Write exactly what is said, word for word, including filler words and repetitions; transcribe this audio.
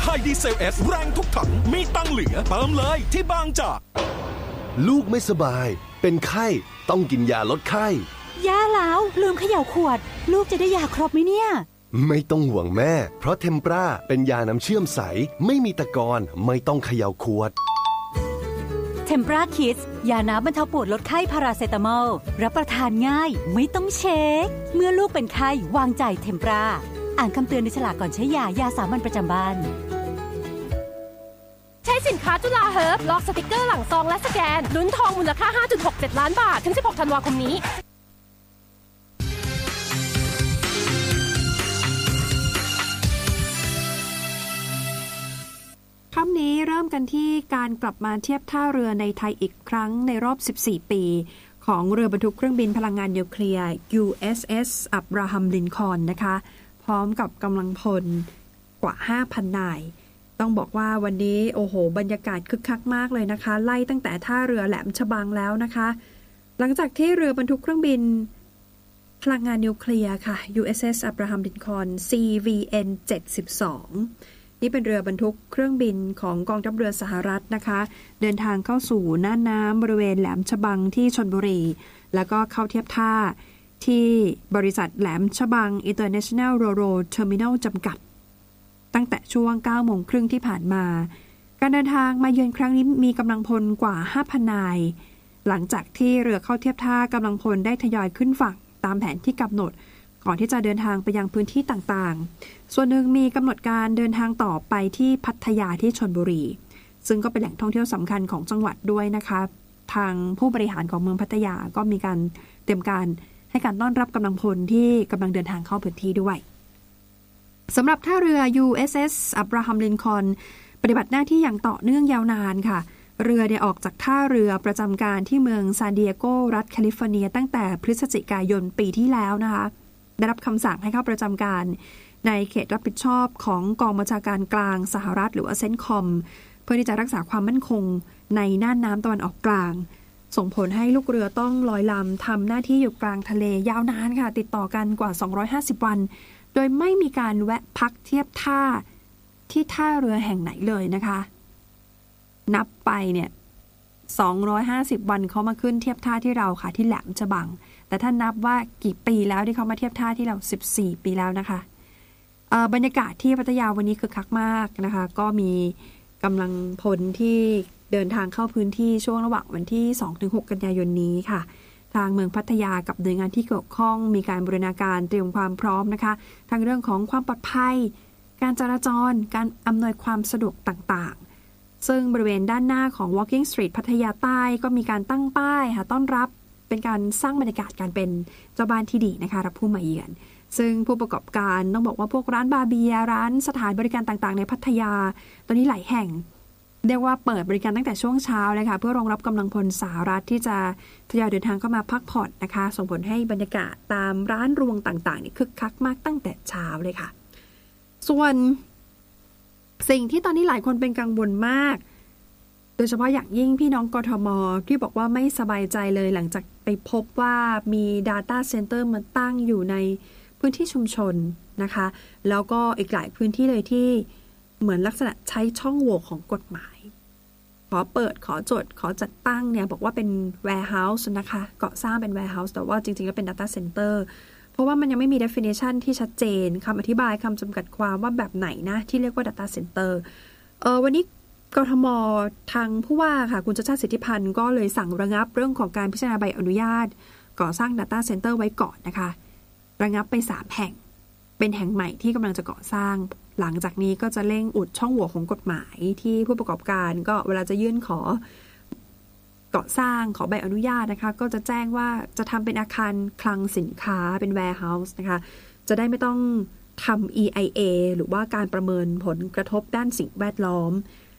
ไฮดีเซลเอสแรงทุกถังมีตังเหลือเติมเลยที่บางจากลูกไม่สบายเป็นไข้ต้องกินยาลดไข้แย่แล้วลืมเขย่าขวดลูกจะได้ยาครบไหมเนี่ยไม่ต้องห่วงแม่เพราะเทมปราเป็นยาน้ำเชื่อมใสไม่มีตะกอนไม่ต้องเขย่าขวดเทมปราคิดยาน้ำบรรเทาปวดลดไข้พาราเซตามอลรับประทานง่ายไม่ต้องเช็คเมื่อลูกเป็นไข้วางใจเทมปราอ่านคำเตือนในฉลากก่อนใช้ยายาสามัญประจำบ้านใช้สินค้าจุฬาเฮิร์บลอกสติกเกอร์หลังซองและสแกนลุ้นทองมูลค่า ห้าจุดหกเจ็ด ล้านบาทถึงสิบหกธันวาคมนี้ค่ำนี้เริ่มกันที่การกลับมาเทียบท่าเรือในไทยอีกครั้งในรอบสิบสี่ปีของเรือบรรทุกเครื่องบินพลังงานนิวเคลียร์ ยู เอส เอส อับราฮัมลินคอล์นนะคะพร้อมกับกำลังพลกว่า ห้าพัน นายต้องบอกว่าวันนี้โอ้โหบรรยากาศคึกคักมากเลยนะคะไล่ตั้งแต่ท่าเรือแหลมฉบังแล้วนะคะหลังจากที่เรือบรรทุกเครื่องบินพลังงานนิวเคลียร์ค่ะ ยู เอส เอส อับราฮัมลินคอล์น ซี วี เอ็น เจ็ดสิบสองนี่เป็นเรือบรรทุกเครื่องบินของกองทัพเรือสหรัฐนะคะเดินทางเข้าสู่น่านน้ำบริเวณแหลมฉบังที่ชลบุรีแล้วก็เข้าเทียบท่าที่บริษัทแหลมฉบัง International Ro-Ro Terminal จำกัดตั้งแต่ช่วง เก้าโมงครึ่งที่ผ่านมาการเดินทางมาเยือนครั้งนี้มีกำลังพลกว่า ห้าพัน นายหลังจากที่เรือเข้าเทียบท่ากำลังพลได้ทยอยขึ้นฝั่งตามแผนที่กำหนดก่อนที่จะเดินทางไปยังพื้นที่ต่างๆส่วนหนึ่งมีกำหนดการเดินทางต่อไปที่พัทยาที่ชลบุรีซึ่งก็เป็นแหล่งท่องเที่ยวสำคัญของจังหวัดด้วยนะคะทางผู้บริหารของเมืองพัทยาก็มีการเตรียมการให้การต้อนรับกำลังพลที่กำลังเดินทางเข้าพื้นที่ด้วยสำหรับท่าเรือ ยู เอส เอส อับราฮัมลินคอล์นปฏิบัติหน้าที่อย่างต่อเนื่องยาวนานค่ะเรือได้ออกจากท่าเรือประจำการที่เมืองซานดิเอโกรัฐแคลิฟอร์เนียตั้งแต่พฤศจิกายนปีที่แล้วนะคะได้รับคำสั่งให้เข้าประจำการในเขตรับผิดชอบของกองบัญชาการกลางสหรัฐหรือว่าเซนต์คอมเพื่อที่จะรักษาความมั่นคงในน่านน้ำตะวันออกกลางส่งผลให้ลูกเรือต้องลอยลำทำหน้าที่อยู่กลางทะเลยาวนานค่ะติดต่อกันกว่าสองร้อยห้าสิบวันโดยไม่มีการแวะพักเทียบท่าที่ท่าเรือแห่งไหนเลยนะคะนับไปเนี่ยสองร้อยห้าสิบวันเขามาขึ้นเทียบท่าที่เราค่ะที่แหลมฉบังแต่ถ้านับว่ากี่ปีแล้วที่เขามาเทียบท่าที่เราสิบสี่ปีแล้วนะคะบรรยากาศที่พัทยาวันนี้คึกคักมากนะคะก็มีกำลังพลที่เดินทางเข้าพื้นที่ช่วงระหว่างวันที่ สองถึงหก กันยายนนี้ค่ะทางเมืองพัทยากับหน่วยงานที่เกี่ยวข้องมีการบูรณาการเตรียมความพร้อมนะคะทั้งเรื่องของความปลอดภัยการจราจรการอำนวยความสะดวกต่างๆซึ่งบริเวณด้านหน้าของ Walking Street พัทยาใต้ก็มีการตั้งป้ายค่ะต้อนรับเป็นการสร้างบรรยากาศการเป็นเจ้าบ้านที่ดีนะคะรับผู้มาเยือนซึ่งผู้ประกอบการต้องบอกว่าพวกร้านบาร์เบียร้านสถานบริการต่างๆในพัทยาตอนนี้หลายแห่งเรียกว่าเปิดบริการตั้งแต่ช่วงเช้าเลยค่ะเพื่อรองรับกำลังพลสหรัฐที่จะทยอยเดินทางเข้ามาพักผ่อนนะคะส่งผลให้บรรยากาศตามร้านรวงต่างๆนี่คึกคักมากตั้งแต่เช้าเลยค่ะส่วนสิ่งที่ตอนนี้หลายคนเป็นกังวลมากโดยเฉพาะอย่างยิ่งพี่น้องกทม.ที่บอกว่าไม่สบายใจเลยหลังจากไปพบว่ามี Data Center มาตั้งอยู่ในพื้นที่ชุมชนนะคะแล้วก็อีกหลายพื้นที่เลยที่เหมือนลักษณะใช้ช่องโหว่ของกฎหมายขอเปิดขอจดขอจัดตั้งเนี่ยบอกว่าเป็น warehouse นะคะเกาะสร้างเป็น warehouse แต่ว่าจริงๆแล้วเป็น data center เพราะว่ามันยังไม่มี definition ที่ชัดเจนคำอธิบายคำจำกัดความว่าแบบไหนนะที่เรียกว่า data center เออวันนี้กทม.ทางผู้ว่าค่ะคุณชัชชาติสิทธิพันธ์ก็เลยสั่งระงับเรื่องของการพิจารณาใบอนุญาตก่อสร้าง data center ไว้ก่อนนะคะระงับไปสามแห่งเป็นแห่งใหม่ที่กำลังจะก่อสร้างหลังจากนี้ก็จะเร่งอุดช่องโหว่ของกฎหมายที่ผู้ประกอบการก็เวลาจะยื่นขอก่อสร้างขอใบอนุญาตนะคะก็จะแจ้งว่าจะทำเป็นอาคารคลังสินค้าเป็น warehouse นะคะจะได้ไม่ต้องทำ อี ไอ เอ หรือว่าการประเมินผลกระทบด้านสิ่งแวดล้อม